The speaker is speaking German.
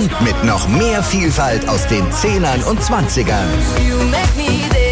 mit noch mehr Vielfalt aus den 10ern und 20ern.